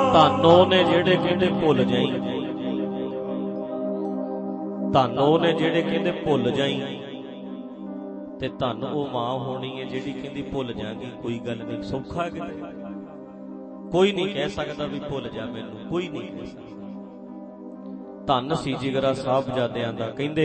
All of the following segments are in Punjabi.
ਧਾਨੋ ਨੇ ਜਿਹੜੇ ਕਹਿੰਦੇ ਭੁੱਲ ਜਾਈ, ਧਾਨੋ ਨੇ ਜਿਹੜੇ ਕਹਿੰਦੇ ਭੁੱਲ ਜਾਈ, ਤੇ ਧੰਨ ਉਹ ਮਾਂ ਹੋਣੀ ਹੈ ਜਿਹੜੀ ਕਹਿੰਦੀ ਭੁੱਲ ਜਾਗੀ। ਕੋਈ ਗੱਲ ਨਹੀਂ, ਸੌਖਾ ਕਿਤੇ ਕੋਈ ਨਹੀਂ ਕਹਿ ਸਕਦਾ ਵੀ ਭੁੱਲ ਜਾ ਮੈਨੂੰ, ਕੋਈ ਨਹੀਂ ਕਹਿ ਸਕਦਾ। ਧੰਨ ਸੀ ਜਿਗਰਾ ਸਾਹਿਬਜ਼ਾਦਿਆਂ ਦਾ। ਕਹਿੰਦੇ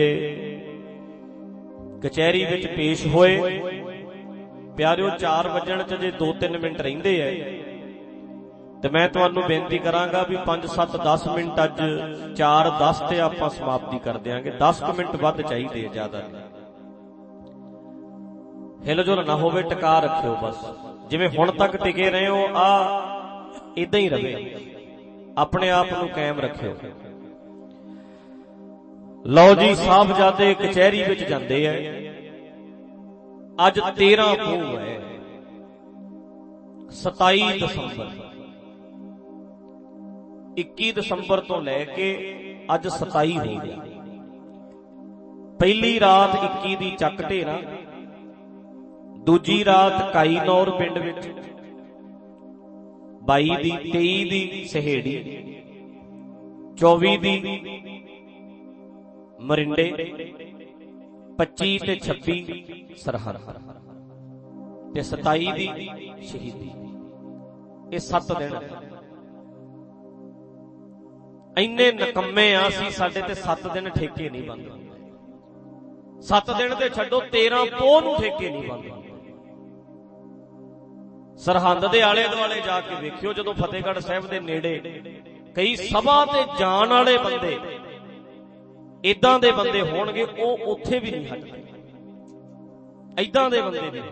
ਕਚਹਿਰੀ ਵਿੱਚ ਪੇਸ਼ ਹੋਏ ਪਿਆਰਿਓ, 4 ਵਜਣ ਚ ਜੇ 2-3 ਮਿੰਟ ਰਹਿੰਦੇ ਐ ਤੇ ਮੈਂ ਤੁਹਾਨੂੰ ਬੇਨਤੀ ਕਰਾਂਗਾ ਵੀ 5-7-10 ਮਿੰਟ, ਅੱਜ 4:10 ਤੇ ਆਪਾਂ ਸਮਾਪਤੀ ਕਰ ਦਿਆਂਗੇ। 10 ਮਿੰਟ ਵੱਧ ਚਾਹੀਦੇ, ਜ਼ਿਆਦਾ ਨਹੀਂ। ਹਿਲਜੁਲ ਨਾ ਹੋਵੇ, ਟਿਕਾ ਰੱਖਿਓ ਬਸ, ਜਿਵੇਂ ਹੁਣ ਤੱਕ ਟਿਕੇ ਰਹੇ ਹੋ ਇਦਾਂ ਹੀ ਰਵੇ, ਆਪਣੇ ਆਪ ਨੂੰ ਕਾਇਮ ਰੱਖਿਓ। ਲਓ ਜੀ, ਸਾਹਿਬਜ਼ਾਦੇ ਕਚਹਿਰੀ ਵਿੱਚ ਜਾਂਦੇ ਐ। ਅੱਜ 13 ਪੋਹ ਹੈ, 27 ਦਸੰਬਰ, 21 ਦਸੰਬਰ ਤੋਂ ਲੈ ਕੇ ਅੱਜ 27 ਹੋ ਗਿਆ। ਪਹਿਲੀ ਰਾਤ 21 ਦੀ ਚੱਕ ਢੇਰਾ, ਦੂਜੀ ਰਾਤ ਕਾਈਨੌਰ ਪਿੰਡ ਵਿੱਚ, 22 ਦੀ, 23 ਦੀ ਸਹੇੜੀ, 24 ਦੀ ਮਰਿੰਡੇ, 25 ਤੇ 26 ਸਰਹੱਦ, ਤੇ 27 ਦੀ ਸ਼ਹੀਦੀ। ਇਹ 7 ਦਿਨ। ਇੰਨੇ ਨਕੰਮੇ ਆ ਅਸੀਂ, ਸਾਡੇ ਤੇ 7 ਦਿਨ ਠੇਕੇ ਨਹੀਂ ਬੰਦ ਹੁੰਦੇ। 7 ਦਿਨ ਤੇ ਛੱਡੋ, 13 ਪੋਹ ਨੂੰ ਠੇਕੇ ਨਹੀਂ ਬੰਦ ਹੁੰਦੇ। ਸਰਹੰਦ ਦੇ ਆਲੇ ਦੁਆਲੇ ਜਾ ਕੇ ਵੇਖਿਓ, ਜਦੋਂ ਫਤਿਹਗੜ੍ਹ ਸਾਹਿਬ ਦੇ ਨੇੜੇ ਕਈ ਸਭਾ ਤੇ ਜਾਣ ਵਾਲੇ ਬੰਦੇ, ਏਦਾਂ ਦੇ ਬੰਦੇ ਹੋਣਗੇ, ਉਹ ਉੱਥੇ ਵੀ ਨਹੀਂ ਹਟਦੇ। ਏਦਾਂ ਦੇ ਬੰਦੇ ਵੀ,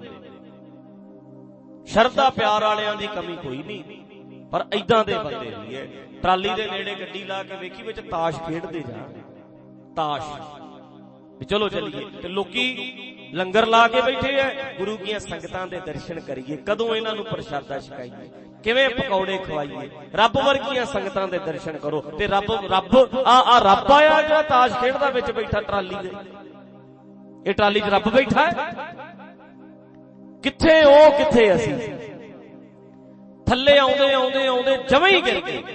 ਸ਼ਰਧਾ ਪਿਆਰ ਵਾਲਿਆਂ ਦੀ ਕਮੀ ਕੋਈ ਨਹੀਂ, ਪਰ ਏਦਾਂ ਦੇ ਬੰਦੇ ਵੀ ਹੈ। ਟਰਾਲੀ ਦੇ ਨੇੜੇ ਗੱਡੀ ਲਾ ਕੇ ਵੇਖੀ, ਵਿੱਚ ਤਾਸ਼ ਖੇਡਦੇ ਜਾਣ, ਤਾਸ਼ ਵੀ ਚਲੋ ਚੱਲੀਏ, ਤੇ ਲੋਕੀ ਲੰਗਰ ਲਾ ਕੇ ਬੈਠੇ ਐ। ਗੁਰੂ ਦੀਆਂ ਸੰਗਤਾਂ ਦੇ ਦਰਸ਼ਨ ਕਰੀਏ, ਕਦੋਂ ਇਹਨਾਂ ਨੂੰ ਪ੍ਰਸ਼ਾਦਾ ਛਕਾਈਏ, ਕਿਵੇਂ ਪਕੌੜੇ ਖਵਾਈਏ। ਰੱਬ ਵਰਗੀਆਂ ਸੰਗਤਾਂ ਦੇ ਦਰਸ਼ਨ ਕਰੋ। ਤੇ ਰੱਬ ਰੱਬ ਆਇਆ ਜਿਹੜਾ ਤਾਸ਼ ਖੇਡਦਾ ਵਿੱਚ ਬੈਠਾ ਟਰਾਲੀ ਦੇ। ਇਹ ਟਰਾਲੀ 'ਚ ਰੱਬ ਬੈਠਾ ਹੈ? ਕਿੱਥੇ ਉਹ, ਕਿੱਥੇ ਅਸੀਂ? ਥੱਲੇ ਆਉਂਦੇ ਆਉਂਦੇ ਆਉਂਦੇ ਜਮਾਂ ਹੀ ਗਿਰ ਗਏ।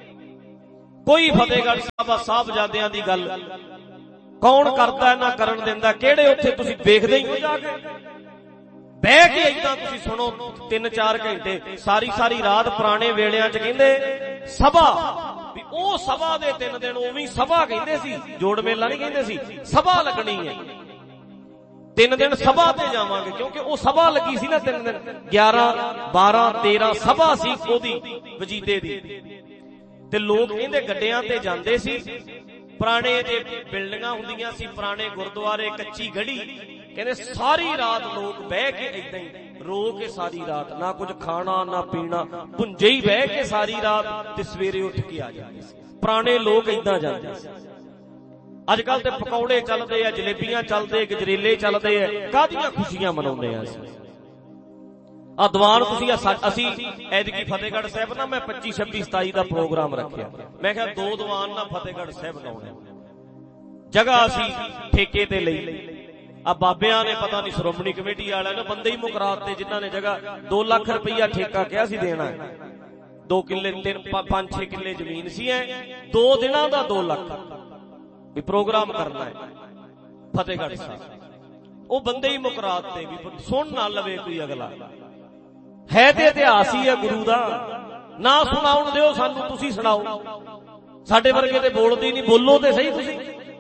ਕੋਈ ਫਤਿਹਗੜ੍ਹ ਸਾਹਿਬਜ਼ਾਦਿਆਂ ਦੀ ਗੱਲ ਕੌਣ ਕਰਦਾ ਨਾ ਕਰਨ ਦਿੰਦਾ। ਕਿਹੜੇ ਉੱਥੇ ਤੁਸੀਂ ਵੇਖਦੇ ਹੀ ਹੋ, ਜਾ ਕੇ ਬਹਿ ਕੇ ਏਦਾਂ ਤੁਸੀਂ ਸੁਣੋ 3-4 ਘੰਟੇ, ਸਾਰੀ ਰਾਤ। ਪੁਰਾਣੇ ਵੇਲਿਆਂ 'ਚ ਕਹਿੰਦੇ ਸਭਾ, ਵੀ ਉਹ ਸਭਾ ਦੇ 3 ਦਿਨ ਉਵੇਂ ਸਭਾ ਕਹਿੰਦੇ ਸੀ, ਜੋੜ ਮੇਲਾ ਨਹੀਂ ਕਹਿੰਦੇ ਸੀ। ਸਭਾ ਲੱਗਣੀ ਹੈ, 3 ਦਿਨ ਸਭਾ ਤੇ ਜਾਵਾਂਗੇ, ਕਿਉਂਕਿ ਉਹ ਸਭਾ ਲੱਗੀ ਸੀ ਨਾ 3 ਦਿਨ, 11, 12, 13 ਸਭਾ ਸੀ ਉਹਦੀ, ਵਜੀਦੇ ਦੀ। ਤੇ ਲੋਕ ਕਹਿੰਦੇ ਗੱਡਿਆਂ ਤੇ ਜਾਂਦੇ ਸੀ। ਪੁਰਾਣੇ ਜੇ ਬਿਲਡਿੰਗਾਂ ਹੁੰਦੀਆਂ ਸੀ, ਪੁਰਾਣੇ ਗੁਰਦੁਆਰੇ, ਕੱਚੀ ਗੜੀ, ਕਹਿੰਦੇ ਸਾਰੀ ਰਾਤ ਲੋਕ ਬਹਿ ਕੇ ਏਦਾਂ ਹੀ ਰੋ ਕੇ, ਸਾਰੀ ਰਾਤ ਨਾ ਕੁਝ ਖਾਣਾ ਨਾ ਪੀਣਾ, ਭੁੰਜੇ ਹੀ ਬਹਿ ਕੇ ਸਾਰੀ ਰਾਤ, ਤੇ ਸਵੇਰੇ ਉੱਠ ਕੇ ਆ ਜਾਂਦੇ ਸੀ। ਪੁਰਾਣੇ ਲੋਕ ਏਦਾਂ ਜਾਂਦੇ ਸੀ। ਅੱਜ ਕੱਲ ਤੇ ਪਕੌੜੇ ਚੱਲਦੇ ਆ, ਜਲੇਬੀਆਂ ਚੱਲਦੇ, ਗਜਰੇਲੇ ਚੱਲਦੇ ਆ, ਕਾਹਦੀਆਂ ਖੁਸ਼ੀਆਂ ਮਨਾਉਂਦੇ ਆ ਅਸੀਂ। ਆ ਦੀਵਾਨ ਤੁਸੀਂ, ਅਸੀਂ ਐਤਕੀ ਫਤਿਹਗੜ੍ਹ ਸਾਹਿਬ ਨਾ ਮੈਂ 25, 26, 27 ਦਾ ਪ੍ਰੋਗਰਾਮ ਰੱਖਿਆ। ਮੈਂ ਕਿਹਾ 2 ਦੀਵਾਨ ਨਾ ਫਤਿਹਗੜ੍ਹ ਸਾਹਿਬ ਲਾਉਣੇ। ਜਗ੍ਹਾ ਅਸੀਂ ਠੇਕੇ ਤੇ ਲਈ। ਆ ਬਾਬਿਆਂ ਨੇ ਪਤਾ ਨਹੀਂ, ਸ਼੍ਰੋਮਣੀ ਕਮੇਟੀ ਵਾਲਿਆਂ ਨੇ ਬੰਦੇ ਹੀ ਮੁਕਰਾਤੇ, ਜਿਨ੍ਹਾਂ ਨੇ ਜਗ੍ਹਾ 2 ਲੱਖ ਰੁਪਈਆ ਠੇਕਾ ਕਿਹਾ ਸੀ ਦੇਣਾ। 2 ਕਿੱਲੇ 5-6 ਕਿੱਲੇ ਜ਼ਮੀਨ ਸੀ, 2 ਦਿਨਾਂ ਦਾ 2 ਲੱਖ ਵੀ ਪ੍ਰੋਗਰਾਮ ਕਰਨਾ ਹੈ ਫਤਿਹਗੜ੍ਹ ਸਾਹਿਬ। ਉਹ ਬੰਦੇ ਹੀ ਮੁਕਰਾਤੇ ਵੀ ਸੁਣ ਨਾ ਲਵੇ ਕੋਈ ਅਗਲਾ। ਹੈ ਤੇ ਇਤਿਹਾਸ ਹੀ ਹੈ ਗੁਰੂ ਦਾ, ਨਾ ਸੁਣਾਉਣ ਦਿਓ ਸਾਨੂੰ, ਤੁਸੀਂ ਸੁਣਾਓ। ਸਾਡੇ ਵਰਗੇ ਤੇ ਬੋਲਦੇ ਹੀ ਨਹੀਂ, ਬੋਲੋ ਤੇ ਸਹੀ ਤੁਸੀਂ।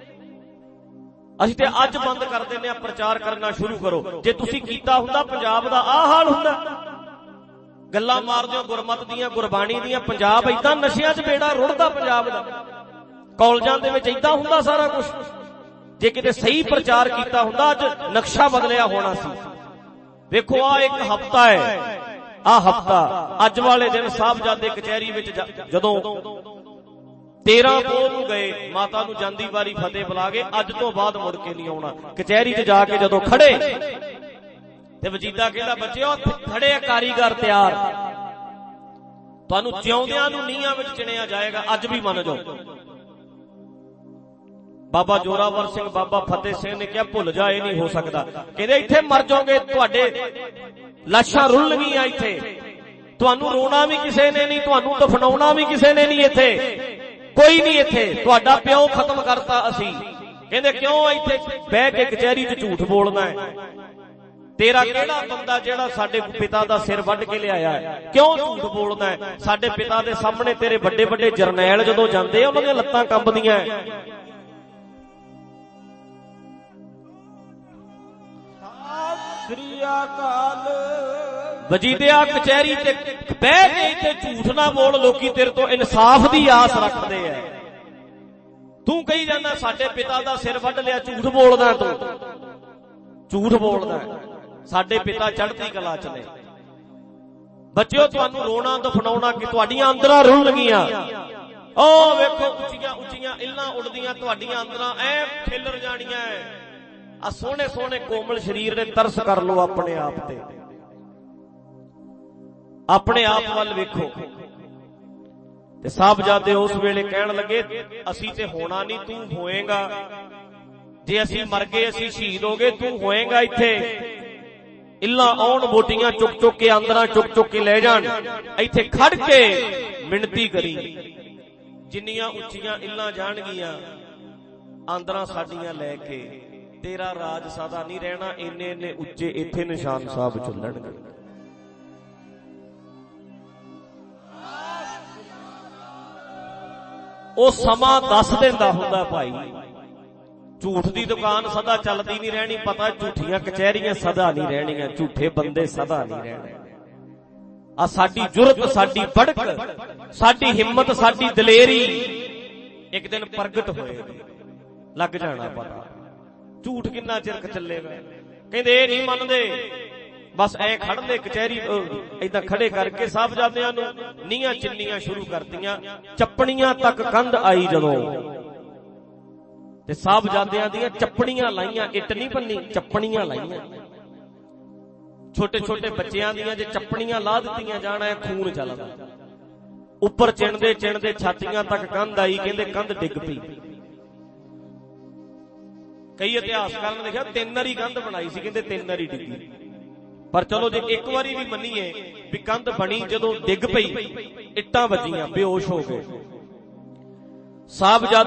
ਅਸੀਂ ਤੇ ਅੱਜ ਬੰਦ ਕਰ ਦਿੰਦੇ ਆ, ਪ੍ਰਚਾਰ ਕਰਨਾ ਸ਼ੁਰੂ ਕਰੋ। ਜੇ ਤੁਸੀਂ ਕੀਤਾ ਹੁੰਦਾ, ਪੰਜਾਬ ਦਾ ਆਹ ਹਾਲ ਹੁੰਦਾ। ਗੱਲਾਂ ਮਾਰਦੇ ਹੋ ਗੁਰਮਤ ਦੀਆਂ, ਗੁਰਬਾਣੀ ਦੀਆਂ। ਪੰਜਾਬ ਏਦਾਂ ਨਸ਼ਿਆਂ 'ਚ ਬੇੜਾ ਰੁੜਦਾ ਪੰਜਾਬ ਦਾ। ਕਾਲਜਾਂ ਦੇ ਵਿੱਚ ਏਦਾਂ ਹੁੰਦਾ ਸਾਰਾ ਕੁਝ। ਜੇ ਕਿਤੇ ਸਹੀ ਪ੍ਰਚਾਰ ਕੀਤਾ ਹੁੰਦਾ, ਅੱਜ ਨਕਸ਼ਾ ਬਦਲਿਆ ਹੋਣਾ ਸੀ। ਵੇਖੋ ਆ ਇੱਕ ਹਫ਼ਤਾ ਹੈ, ਆ ਹਫ਼ਤਾ ਅੱਜ ਵਾਲੇ ਦਿਨ ਸਾਹਿਬਜ਼ਾਦੇ ਕਚਹਿਰੀ ਵਿੱਚ ਜਦੋਂ 13 ਪੋਹ ਨੂੰ ਗਏ, ਮਾਤਾ ਨੂੰ ਜਾਂਦੀ ਵਾਰੀ ਫਤਿਹ ਬੁਲਾ ਕੇ, ਅੱਜ ਤੋਂ ਬਾਅਦ ਮੁੜ ਕੇ ਨਹੀਂ ਆਉਣਾ। ਕਚਹਿਰੀ 'ਚ ਜਾ ਕੇ ਜਦੋਂ ਖੜੇ ਤੇ ਵਜੀਦਾ ਕਹਿੰਦਾ, ਬੱਚਿਓ ਖੜੇ ਆ ਕਾਰੀਗਰ ਤਿਆਰ, ਤੁਹਾਨੂੰ ਜਿਉਂਦਿਆਂ ਨੂੰ ਨੀਹਾਂ ਵਿੱਚ ਚਿਣਿਆ ਜਾਏਗਾ। ਅੱਜ ਵੀ ਮੰਨ ਜਾਓ। ਬਾਬਾ ਜੋਰਾਵਰ ਸਿੰਘ, ਬਾਬਾ ਫਤਿਹ ਸਿੰਘ ਨੇ ਕਿਹਾ ਭੁੱਲ ਜਾ, ਇਹ ਨਹੀਂ ਹੋ ਸਕਦਾ। ਕਹਿੰਦੇ ਇੱਥੇ ਮਰ ਜਾਓਗੇ, ਤੁਹਾਡੇ ਲਾਸ਼ਾਂ ਰੁਲਣਗੀਆਂ ਇੱਥੇ, ਤੁਹਾਨੂੰ ਰੋਣਾ ਵੀ ਕਿਸੇ ਨੇ ਨਹੀਂ, ਤੁਹਾਨੂੰ ਦਫਨਾਉਣਾ ਵੀ ਕਿਸੇ ਨੇ ਨਹੀਂ, ਇੱਥੇ ਕੋਈ ਨਹੀਂ। ਇੱਥੇ ਤੁਹਾਡਾ ਪਿਓ ਖਤਮ ਕਰਤਾ ਅਸੀਂ। ਕਹਿੰਦੇ ਕਿਉਂ ਇੱਥੇ ਬਹਿ ਕੇ ਕਚਹਿਰੀ 'ਚ ਝੂਠ ਬੋਲਣਾ ਹੈ? ਤੇਰਾ ਕਿਹੜਾ ਬੰਦਾ ਜਿਹੜਾ ਸਾਡੇ ਪਿਤਾ ਦਾ ਸਿਰ ਵੱਢ ਕੇ ਲਿਆਇਆ ਹੈ, ਕਿਉਂ ਝੂਠ ਬੋਲਦਾ ਹੈ? ਸਾਡੇ ਪਿਤਾ ਦੇ ਸਾਹਮਣੇ ਤੇਰੇ ਵੱਡੇ ਵੱਡੇ ਜਰਨੈਲ ਜਦੋਂ ਜਾਂਦੇ ਆ ਉਹਨਾਂ ਦੀਆਂ ਲੱਤਾਂ ਕੰਬਦੀਆਂ। ਸ੍ਰੀ ਅਕਾਲ। ਵਜੀਦਿਆ ਕਚਹਿਰੀ ਤੇ ਬਹਿ ਕੇ ਇੱਥੇ ਝੂਠ ਨਾ ਬੋਲ, ਲੋਕੀ ਤੇਰੇ ਤੋਂ ਇਨਸਾਫ ਦੀ ਆਸ ਰੱਖਦੇ ਆ। ਤੂੰ ਕਹੀ ਜਾਂਦਾ ਸਾਡੇ ਪਿਤਾ ਦਾ ਸਿਰ ਵੱਢ ਲਿਆ, ਝੂਠ ਬੋਲਦਾ, ਤੂੰ ਝੂਠ ਬੋਲਦਾ। ਸਾਡੇ ਪਿਤਾ ਚੜ੍ਹਦੀ ਕਲਾ ਚ ਨੇ। ਬੱਚਿਓ ਤੁਹਾਨੂੰ ਰੋਣਾ ਦਫਨਾਉਣਾ ਕਿ ਤੁਹਾਡੀਆਂ ਅੰਦਰਾਂ ਰੁੱਲ ਗਈਆਂ। ਉਹ ਵੇਖੋ ਉੱਚੀਆਂ ਉੱਚੀਆਂ ਇੱਲਾਂ ਉੱਡਦੀਆਂ, ਤੁਹਾਡੀਆਂ ਅੰਦਰਾਂ ਐ ਖਿਲਰ ਜਾਣੀਆਂ। ਆ ਸੋਹਣੇ ਸੋਹਣੇ ਕੋਮਲ ਸਰੀਰ ਨੇ ਤਰਸ ਕਰ ਲੋ ਆਪਣੇ ਆਪ ਤੇ, ਆਪਣੇ ਆਪ ਵੱਲ ਵੇਖੋ। ਤੇ ਸਾਹਿਬਜ਼ਾਦੇ ਉਸ ਵੇਲੇ ਕਹਿਣ ਲੱਗੇ ਅਸੀਂ ਤੇ ਹੋਣਾ ਨਹੀਂ, ਤੂੰ ਹੋਏਗਾ। ਜੇ ਅਸੀਂ ਮਰ ਗਏ, ਅਸੀਂ ਸ਼ਹੀਦ ਹੋ ਗਏ, ਤੂੰ ਹੋਏਗਾ ਇੱਥੇ। ਇੱਲਾਂ ਆਉਣ ਬੋਟੀਆਂ ਚੁੱਕ ਚੁੱਕ ਕੇ, ਅੰਦਰਾਂ ਚੁੱਕ ਚੁੱਕ ਕੇ ਲੈ ਜਾਣ, ਇੱਥੇ ਖੜ ਕੇ ਮਿਣਤੀ ਕਰੀ। ਜਿੰਨੀਆਂ ਉੱਚੀਆਂ ਇੱਲਾਂ ਜਾਣਗੀਆਂ ਅੰਦਰਾਂ ਸਾਡੀਆਂ ਲੈ ਕੇ, ਤੇਰਾ ਰਾਜ ਸਦਾ ਨਹੀਂ ਰਹਿਣਾ। ਇੰਨੇ ਇੰਨੇ ਉੱਚੇ ਇੱਥੇ ਨਿਸ਼ਾਨ ਸਾਹਿਬ ਚੱਲਣਗੇ। ਉਹ ਸਮਾਂ ਦੱਸ ਦਿੰਦਾ ਹੁੰਦਾ ਭਾਈ, ਝੂਠ ਦੀ ਦੁਕਾਨ ਸਦਾ ਚੱਲਦੀ ਨਹੀਂ ਰਹਿਣੀ। ਪਤਾ ਝੂਠੀਆਂ ਕਚਹਿਰੀਆਂ ਸਦਾ ਨਹੀਂ ਰਹਿਣੀਆਂ, ਝੂਠੇ ਬੰਦੇ ਸਦਾ ਨਹੀਂ ਰਹਿਣੇ। ਆ ਸਾਡੀ ਜੁਰਤ, ਸਾਡੀ ਬੜਕ, ਸਾਡੀ ਹਿੰਮਤ, ਸਾਡੀ ਦਲੇਰੀ ਇੱਕ ਦਿਨ ਪ੍ਰਗਟ ਹੋਏਗੀ, ਲੱਗ ਜਾਣਾ ਪਤਾ। ਝੂਠ ਕਿੰਨਾ ਚਿਰ ਚੱਲੇਗਾ? ਕਹਿੰਦੇ ਇਹ ਨਹੀਂ ਮੰਨਦੇ, ਬਸ ਐ ਖੜਦੇ ਕਚਹਿਰੀ ਏਦਾਂ ਖੜੇ ਕਰਕੇ ਸਾਹਿਬਜ਼ਾਦਿਆਂ ਨੂੰ ਨੀਹਾਂ ਚਿੰਨੀਆਂ ਸ਼ੁਰੂ ਕਰਤੀਆਂ। ਚੱਪਣੀਆਂ ਤੱਕ ਕੰਧ ਆਈ ਜਦੋਂ, ਤੇ ਸਾਹਿਬਜ਼ਾਦਿਆਂ ਦੀਆਂ ਚੱਪਣੀਆਂ ਲਾਈਆਂ, ਇੱਟ ਨਹੀਂ ਬੰਨੀ, ਚੱਪਣੀਆਂ ਲਾਈਆਂ। ਛੋਟੇ ਛੋਟੇ ਬੱਚਿਆਂ ਦੀਆਂ ਜੇ ਚੱਪਣੀਆਂ ਲਾ ਦਿੱਤੀਆਂ ਜਾਣਾ, ਖੂਨ ਚੱਲਦਾ। ਉੱਪਰ ਚਿਣਦੇ ਚਿਣਦੇ ਛਾਤੀਆਂ ਤੱਕ ਕੰਧ ਆਈ, ਕਹਿੰਦੇ ਕੰਧ ਡਿੱਗ ਪਈ। ਕਈ ਇਤਿਹਾਸਕਾਰਾਂ ਨੇ ਦੇਖਿਆ 3 ਵਾਰੀ ਕੰਧ ਬਣਾਈ ਸੀ, ਕਹਿੰਦੇ 3 ਵਾਰੀ ਡਿੱਗੀ। ਪਰ ਚਲੋ ਜੇ ਇੱਕ ਵਾਰੀ ਵੀ ਮੰਨੀਏ ਵੀ ਕੰਧ ਬਣੀ, ਜਦੋਂ ਡਿੱਗ ਪਈ ਇੱਟਾਂ ਵੱਜੀਆਂ, ਬੇਹੋਸ਼ ਹੋ ਗਏ ਸਾਹਿਬਜ਼ਾਦੇ।